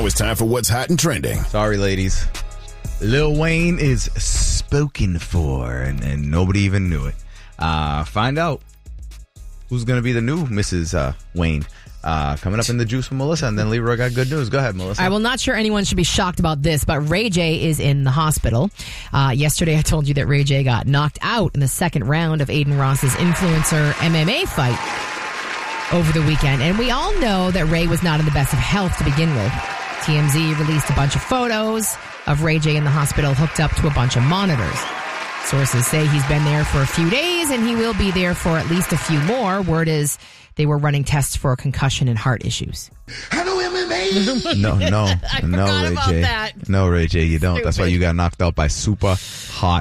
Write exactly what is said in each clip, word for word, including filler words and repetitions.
it's time for What's Hot and Trending. Sorry, ladies. Lil Wayne is spoken for, and, and nobody even knew it. Uh, find out who's going to be the new Missus Uh, Wayne. Uh, coming up in the juice with Melissa, and then Leroy got good news. Go ahead, Melissa. All right, well, not sure anyone should be shocked about this, but Ray J is in the hospital. Uh, yesterday, I told you that Ray J got knocked out in the second round of Aiden Ross's influencer M M A fight over the weekend. And we all know that Ray was not in the best of health to begin with. T M Z released a bunch of photos of Ray J in the hospital hooked up to a bunch of monitors. Sources say he's been there for a few days, and he will be there for at least a few more. Word is they were running tests for concussion and heart issues. Hello, M M A. No, no, I no, forgot Ray about J. that. No, Ray J, you don't. Stupid. That's why you got knocked out by super hot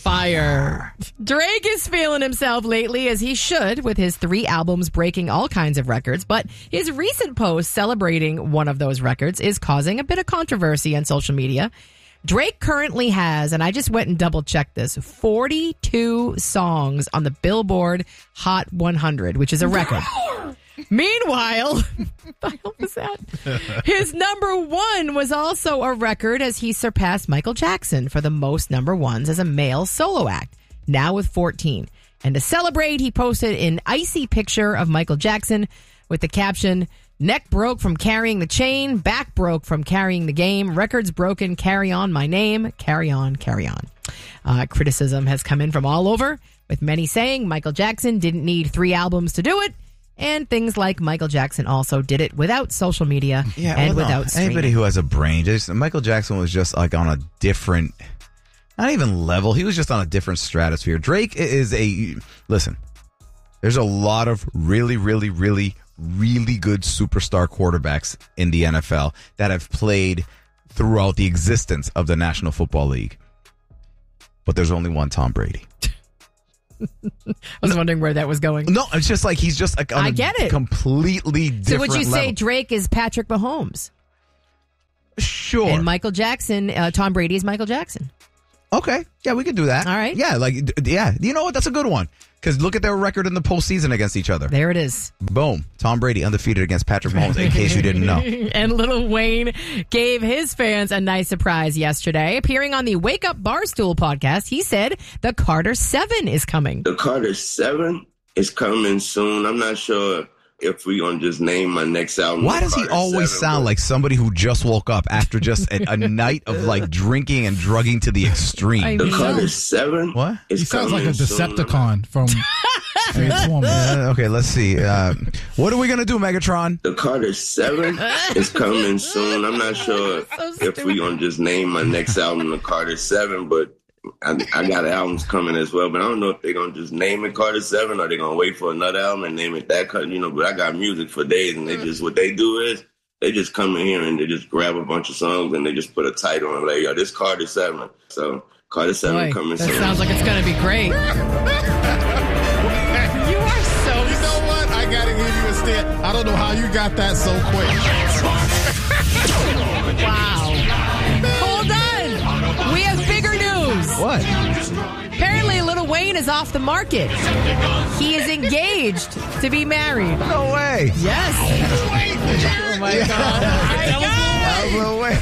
Fire. Drake is feeling himself lately, as he should, with his three albums breaking all kinds of records. But his recent post celebrating one of those records is causing a bit of controversy on social media. Drake currently has, and I just went and double checked this, forty-two songs on the Billboard Hot one hundred, which is a record. Meanwhile, what the hell was that? His number one was also a record, as he surpassed Michael Jackson for the most number ones as a male solo act, now with fourteen. And to celebrate, he posted an icy picture of Michael Jackson with the caption, "Neck broke from carrying the chain, back broke from carrying the game, records broken, carry on my name, carry on, carry on." Uh, criticism has come in from all over, with many saying Michael Jackson didn't need three albums to do it. And things like Michael Jackson also did it without social media yeah, and well, no. without streaming. Anybody who has a brain, just Michael Jackson was just like on a different, not even level. He was just on a different stratosphere. Drake is a, listen, there's a lot of really, really, really, really good superstar quarterbacks in the N F L that have played throughout the existence of the National Football League. But there's only one Tom Brady. I was wondering where that was going. No, it's just like he's just like on I get a it. completely different So would you say level. Drake is Patrick Mahomes? Sure. And Michael Jackson, uh, Tom Brady is Michael Jackson. Okay. Yeah, we could do that. All right. Yeah, like, d- yeah. You know what? That's a good one. Because look at their record in the postseason against each other. There it is. Boom. Tom Brady undefeated against Patrick Mahomes, in case you didn't know. And Lil Wayne gave his fans a nice surprise yesterday. Appearing on the Wake Up Barstool podcast, he said the Carter seven is coming. The Carter seven is coming soon. I'm not sure if we're going to just name my next album. Why does he Carter always seven, sound but- like somebody who just woke up after just a, a night of like drinking and drugging to the extreme? I The mean- Carter seven What? is He sounds like coming a soon. Decepticon from Transformers. Uh, okay, let's see. Uh, what are we going to do, Megatron? The Carter seven is coming soon. I'm not sure So if we're going to just name my next album The Carter seven, but I, I got albums coming as well. But I don't know if they're going to just name it Carter seven or they're going to wait for another album and name it that. Cut, you know, but I got music for days, and they just, what they do is they just come in here and they just grab a bunch of songs and they just put a title on it, like, yo, this Carter seven. So Carter seven Boy, coming that soon. sounds like it's going to be great. You are so... You know what? I gotta give you a stare. I don't know how you got that so quick. Wow. Hold on. We have bigger news. What? Apparently, Lil Wayne is off the market. He is engaged to be married. No way. Yes. Oh, my God. Oh, my God. No way.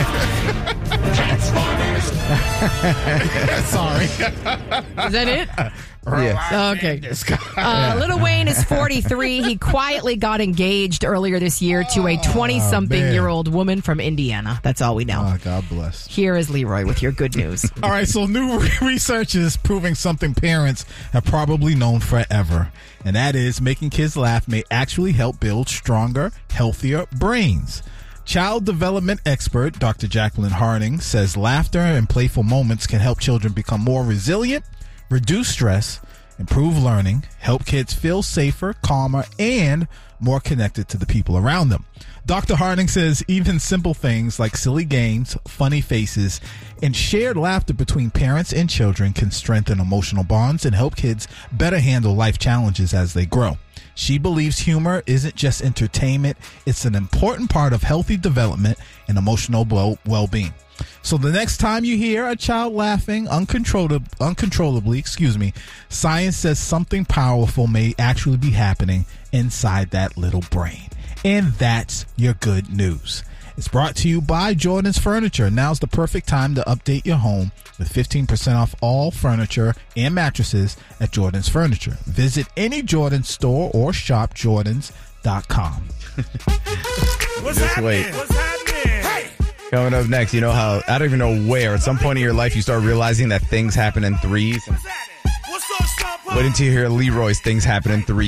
Sorry. Is that it? Yeah. Okay. Uh, Lil Wayne is forty-three. He quietly got engaged earlier this year to a twenty-something-year-old woman from Indiana. That's all we know. Oh, God bless. Here is Leroy with your good news. All right, so new research is proving something parents have probably known forever, and that is making kids laugh may actually help build stronger, healthier brains. Child development expert Doctor Jacqueline Harding says laughter and playful moments can help children become more resilient, reduce stress, improve learning, help kids feel safer, calmer, and more connected to the people around them. Doctor Harding says even simple things like silly games, funny faces, and shared laughter between parents and children can strengthen emotional bonds and help kids better handle life challenges as they grow. She believes humor isn't just entertainment, it's an important part of healthy development and emotional well-being. So the next time you hear a child laughing uncontrollably, uncontrollably, excuse me, science says something powerful may actually be happening inside that little brain. And that's your good news. It's brought to you by Jordan's Furniture. Now's the perfect time to update your home with fifteen percent off all furniture and mattresses at Jordan's Furniture. Visit any Jordan store or shop jordans dot com. What's Just happening? wait. What's happening? Hey! Coming up next, you know how, I don't even know where, at some point in your life you start realizing that things happen in threes. What's happening? What's up, Sean Paul? Wait until you hear Leroy's Things Happen in Threes.